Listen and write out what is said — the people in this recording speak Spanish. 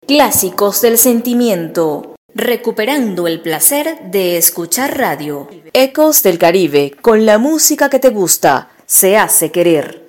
Clásicos del sentimiento. Recuperando el placer de escuchar radio. Ecos del Caribe, con la música que te gusta, se hace querer.